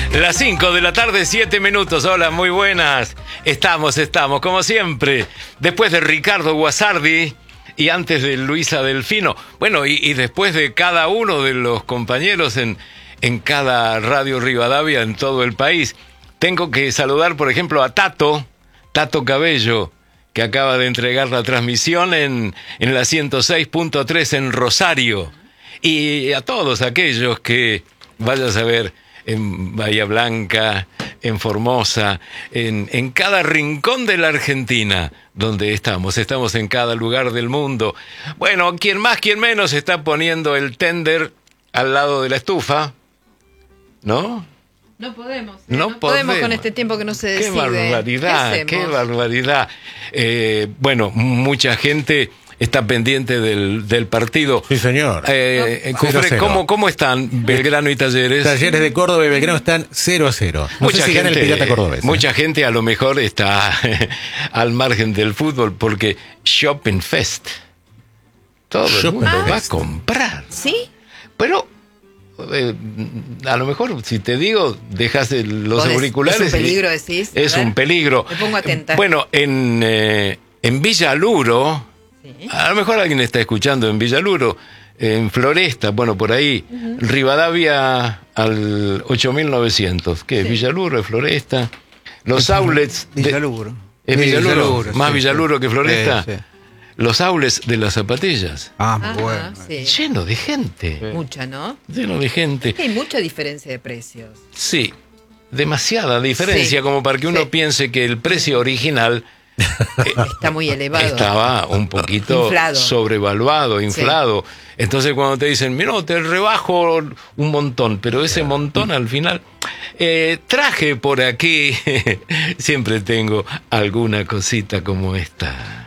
Las 5 de la tarde, 7 minutos. Hola, muy buenas. Estamos, como siempre. Después de Ricardo Guasardi y antes de Luisa Delfino. Bueno, y después de cada uno de los compañeros en cada Radio Rivadavia en todo el país. Tengo que saludar, por ejemplo, a Tato Cabello, que acaba de entregar la transmisión en la 106.3 en Rosario. Y a todos aquellos que vayas a ver en Bahía Blanca, en Formosa, en cada rincón de la Argentina donde estamos en cada lugar del mundo. Bueno, quien más, quien menos está poniendo el tender al lado de la estufa, ¿no? No podemos. No podemos con este tiempo que no se decide. Qué barbaridad. Bueno, mucha gente está pendiente del partido. Sí, señor. Jofre, ¿cómo están Belgrano y Talleres? Talleres de Córdoba y Belgrano están 0-0. No sé si gana el Pirata Cordobés. Mucha gente a lo mejor está al margen del fútbol porque Shopping Fest. Todo el mundo va a comprar. ¿Sí? Pero a lo mejor, si te digo, dejas los auriculares. Es un peligro, decís. Es un peligro. Me pongo atenta. Bueno, en Villaluro, ¿sí? A lo mejor alguien está escuchando en Villaluro, en Floresta, bueno, por ahí, Rivadavia al 8900. ¿Qué? Sí. Villaluro, Floresta. Los outlets. Villaluro. ¿Es Villaluro? Más sí, Villaluro sí. que Floresta. Sí. Los outlets de las zapatillas. Bueno. Sí. Lleno de gente. Sí. Mucha, ¿no? Lleno de gente. Hay mucha diferencia de precios. Sí, demasiada diferencia, como para que uno piense que el precio original está muy elevado. Estaba un poquito sobrevaluado, inflado. Sí. Entonces cuando te dicen, mira, te rebajo un montón, pero ese montón al final... traje por aquí, siempre tengo alguna cosita como esta.